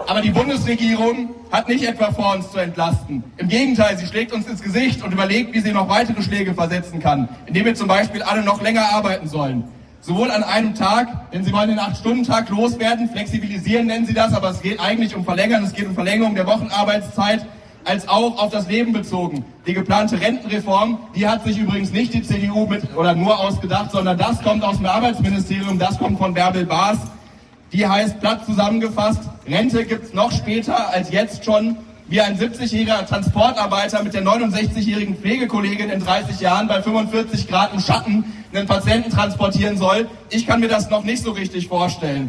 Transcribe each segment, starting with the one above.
Aber die Bundesregierung hat nicht etwa vor, uns zu entlasten. Im Gegenteil, sie schlägt uns ins Gesicht und überlegt, wie sie noch weitere Schläge versetzen kann, indem wir zum Beispiel alle noch länger arbeiten sollen. Sowohl an einem Tag, denn sie wollen den 8-Stunden-Tag loswerden, flexibilisieren nennen sie das, aber es geht eigentlich um Verlängern, es geht um Verlängerung der Wochenarbeitszeit, als auch auf das Leben bezogen. Die geplante Rentenreform, die hat sich übrigens nicht die CDU nur ausgedacht, sondern das kommt aus dem Arbeitsministerium, das kommt von Bärbel Baas. Die heißt, platt zusammengefasst, Rente gibt's noch später als jetzt schon. Wie ein 70-jähriger Transportarbeiter mit der 69-jährigen Pflegekollegin in 30 Jahren bei 45 Grad im Schatten einen Patienten transportieren soll. Ich kann mir das noch nicht so richtig vorstellen.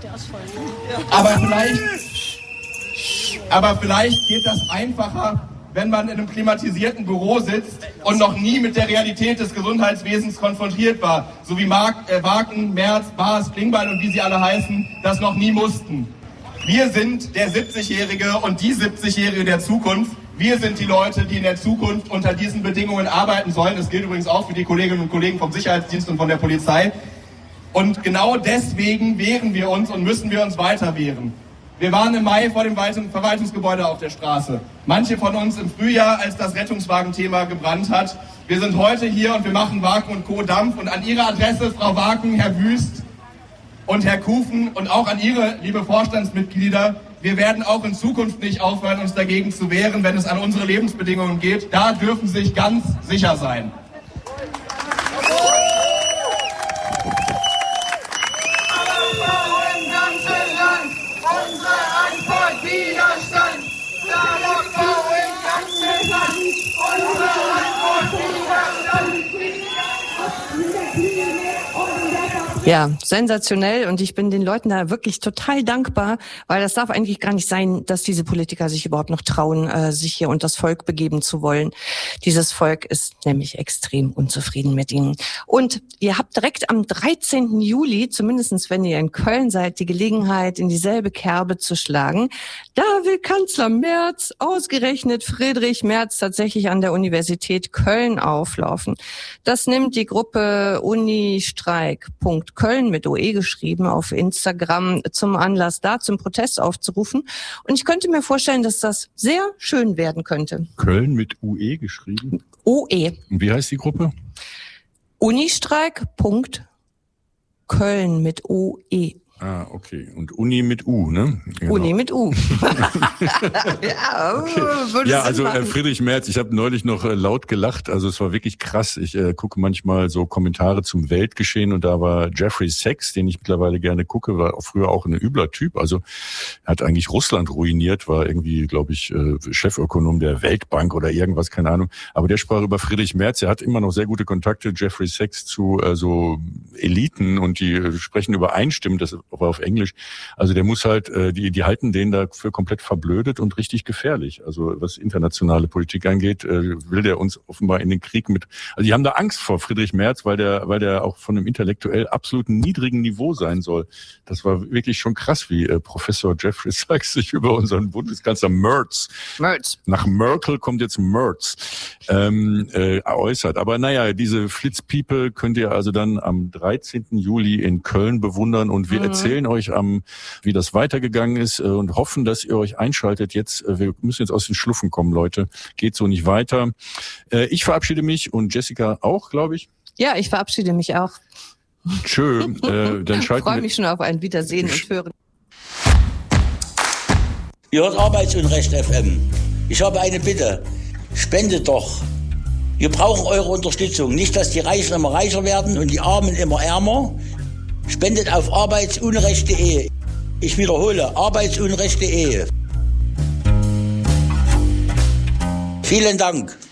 Aber vielleicht geht das einfacher, wenn man in einem klimatisierten Büro sitzt und noch nie mit der Realität des Gesundheitswesens konfrontiert war. So wie Wagen, Merz, Baas, Klingbeil und wie sie alle heißen, das noch nie mussten. Wir sind der 70-Jährige und die 70-Jährige der Zukunft. Wir sind die Leute, die in der Zukunft unter diesen Bedingungen arbeiten sollen. Das gilt übrigens auch für die Kolleginnen und Kollegen vom Sicherheitsdienst und von der Polizei. Und genau deswegen wehren wir uns und müssen wir uns weiter wehren. Wir waren im Mai vor dem Verwaltungsgebäude auf der Straße. Manche von uns im Frühjahr, als das Rettungswagenthema gebrannt hat. Wir sind heute hier und wir machen Waken und Co. Dampf. Und an Ihre Adresse, Frau Waken, Herr Wüst und Herr Kufen und auch an Ihre, liebe Vorstandsmitglieder, wir werden auch in Zukunft nicht aufhören, uns dagegen zu wehren, wenn es an unsere Lebensbedingungen geht. Da dürfen Sie sich ganz sicher sein. Ja, sensationell, und ich bin den Leuten da wirklich total dankbar, weil das darf eigentlich gar nicht sein, dass diese Politiker sich überhaupt noch trauen, sich hier unter das Volk begeben zu wollen. Dieses Volk ist nämlich extrem unzufrieden mit ihnen. Und ihr habt direkt am 13. Juli, zumindestens wenn ihr in Köln seid, die Gelegenheit, in dieselbe Kerbe zu schlagen. Da will Kanzler Merz, ausgerechnet Friedrich Merz, tatsächlich an der Universität Köln auflaufen. Das nimmt die Gruppe Unistreik.Köln mit OE geschrieben auf Instagram zum Anlass, da zum Protest aufzurufen. Und ich könnte mir vorstellen, dass das sehr schön werden könnte. Köln mit UE geschrieben? OE. Und wie heißt die Gruppe? Unistreik.Köln mit OE. Ah, okay. Und Uni mit U, ne? Genau. Uni mit U. Ja, okay. Ja, also Friedrich Merz, ich habe neulich noch laut gelacht. Also es war wirklich krass. Ich gucke manchmal so Kommentare zum Weltgeschehen und da war Jeffrey Sachs, den ich mittlerweile gerne gucke, war früher auch ein übler Typ. Also er hat eigentlich Russland ruiniert, war irgendwie, glaube ich, Chefökonom der Weltbank oder irgendwas, keine Ahnung. Aber der sprach über Friedrich Merz. Er hat immer noch sehr gute Kontakte, Jeffrey Sachs, zu so Eliten und die sprechen übereinstimmend, das aber auf Englisch. Also der muss halt, die halten den dafür komplett verblödet und richtig gefährlich. Also was internationale Politik angeht, will der uns offenbar in den Krieg mit. Also die haben da Angst vor Friedrich Merz, weil der auch von einem intellektuell absolut niedrigen Niveau sein soll. Das war wirklich schon krass, wie Professor Jeffrey Sachs sich über unseren Bundeskanzler Merz. Nach Merkel kommt jetzt Merz äußert. Aber naja, diese Flitzpiepe könnt ihr also dann am 13. Juli in Köln bewundern und wir erzählen euch wie das weitergegangen ist und hoffen, dass ihr euch einschaltet. Jetzt, wir müssen jetzt aus den Schluffen kommen, Leute. Geht so nicht weiter. Ich verabschiede mich und Jessica auch, glaube ich. Ja, ich verabschiede mich auch. Tschö. Dann schalten ich freue mich schon auf ein Wiedersehen und Hören. Ihr hört Arbeitsunrecht FM. Ich habe eine Bitte. Spendet doch. Wir brauchen eure Unterstützung. Nicht, dass die Reichen immer reicher werden und die Armen immer ärmer. Spendet auf arbeitsunrecht.de. Ich wiederhole, arbeitsunrecht.de. Vielen Dank.